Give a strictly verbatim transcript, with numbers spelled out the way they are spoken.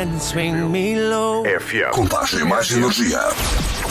and swing me low. F M. Contagem mais energia.